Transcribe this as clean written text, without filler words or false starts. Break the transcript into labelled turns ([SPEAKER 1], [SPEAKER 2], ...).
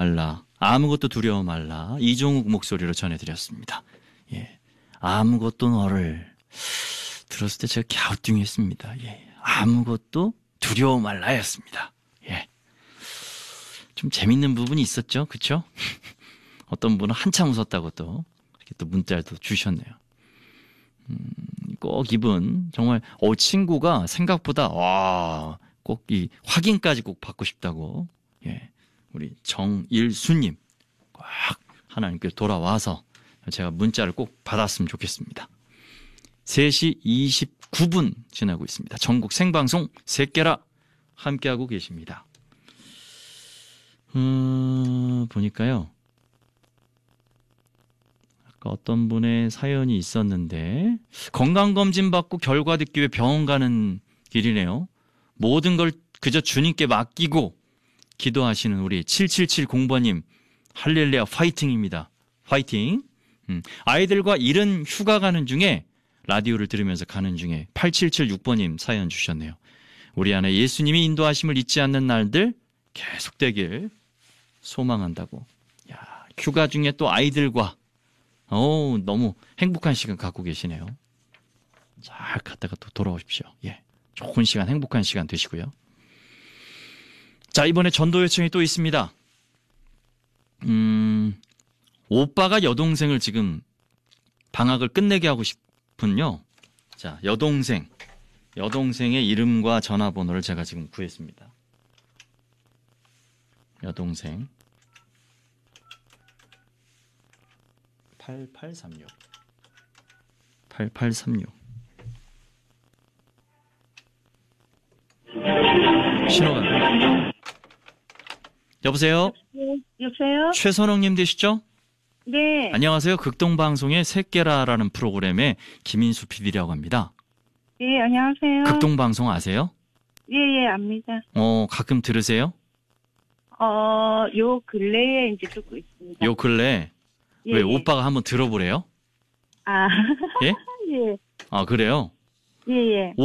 [SPEAKER 1] 말라. 아무것도 두려워 말라. 이종욱 목소리로 전해드렸습니다. 예. 아무것도 너를 들었을 때 제가 갸우뚱했습니다. 예. 아무것도 두려워 말라였습니다. 예. 좀 재밌는 부분이 있었죠. 그쵸? 어떤 분은 한참 웃었다고 또 이렇게 또 문자를 또 주셨네요. 꼭 이분 정말 친구가 생각보다 꼭 이 확인까지 꼭 받고 싶다고. 예. 우리 정일수님 꼭 하나님께 돌아와서 제가 문자를 꼭 받았으면 좋겠습니다. 3시 29분 지나고 있습니다. 전국 생방송 새끼라 함께하고 계십니다. 보니까요. 아까 어떤 분의 사연이 있었는데 건강검진 받고 결과 듣기 위해 병원 가는 길이네요. 모든 걸 그저 주님께 맡기고 기도하시는 우리 7770번님 할렐루야 파이팅입니다. 파이팅. 아이들과 이른 휴가 가는 중에 라디오를 들으면서 가는 중에 8776번님 사연 주셨네요. 우리 안에 예수님이 인도하심을 잊지 않는 날들 계속되길 소망한다고. 야, 휴가 중에 또 아이들과 너무 행복한 시간 갖고 계시네요. 잘 갔다가 또 돌아오십시오. 예, 좋은 시간, 행복한 시간 되시고요. 자, 이번에 전도 요청이 또 있습니다. 오빠가 여동생을 지금 방학을 끝내게 하고 싶군요. 자, 여동생의 이름과 전화번호를 제가 지금 구했습니다. 여동생 8836 신호가 여보세요?
[SPEAKER 2] 여보세요?
[SPEAKER 1] 최선홍님 되시죠?
[SPEAKER 2] 네.
[SPEAKER 1] 안녕하세요. 극동방송의 새끼라라는 프로그램의 김인수 PD라고 합니다.
[SPEAKER 2] 예, 안녕하세요.
[SPEAKER 1] 극동방송 아세요?
[SPEAKER 2] 예, 압니다.
[SPEAKER 1] 가끔 들으세요?
[SPEAKER 2] 요 근래에 이제 듣고 있습니다.
[SPEAKER 1] 요 근래?
[SPEAKER 2] 예,
[SPEAKER 1] 왜
[SPEAKER 2] 예.
[SPEAKER 1] 오빠가 한번 들어보래요?
[SPEAKER 2] 아,
[SPEAKER 1] 예?
[SPEAKER 2] 예.
[SPEAKER 1] 아, 그래요?
[SPEAKER 2] 예, 예.